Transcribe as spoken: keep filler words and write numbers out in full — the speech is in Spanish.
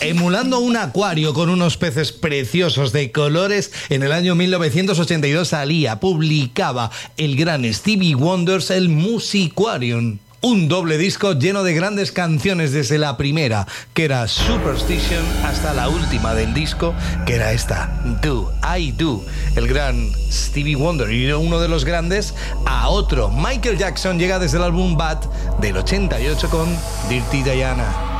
Emulando un acuario con unos peces preciosos de colores, en el año mil novecientos ochenta y dos salía, publicaba el gran Stevie Wonder el Musiquarium. Un doble disco lleno de grandes canciones, desde la primera, que era Superstition, hasta la última del disco, que era esta, Do, I Do. El gran Stevie Wonder, y uno de los grandes, a otro. Michael Jackson llega desde el álbum Bad del ochenta y ocho con Dirty Diana.